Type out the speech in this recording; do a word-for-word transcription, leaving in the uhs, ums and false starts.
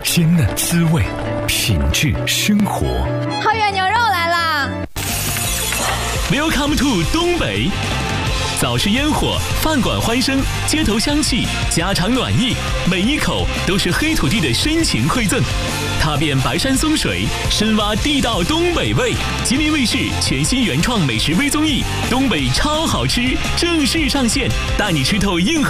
鲜嫩滋味，品质生活。 好远牛肉来啦 ！Welcome to 东北。早市烟火，饭馆欢声，街头香气，家常暖意，每一口都是黑土地的深情馈赠。踏遍白山松水，深挖地道东北味。吉林卫视全新原创美食微综艺《东北超好吃》正式上线，带你吃透硬核